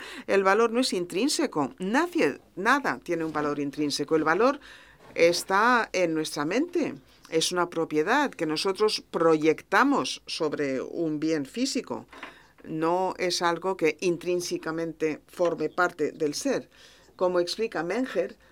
el valor no es intrínseco. Nada tiene un valor intrínseco. El valor está en nuestra mente. Es una propiedad que nosotros proyectamos sobre un bien físico. No es algo que intrínsecamente forme parte del ser. Como explica Menger,